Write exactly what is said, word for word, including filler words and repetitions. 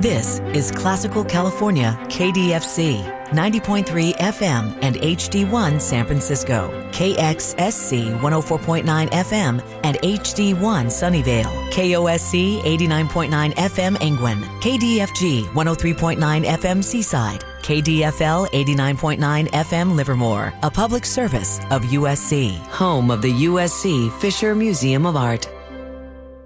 This is Classical California K D F C, ninety point three F M and H D one San Francisco, K X S C one oh four point nine F M and H D one Sunnyvale, K O S C eighty-nine point nine F M Angwin, K D F G one oh three point nine F M Seaside, K D F L eighty-nine point nine F M Livermore, a public service of U S C, home of the U S C Fisher Museum of Art.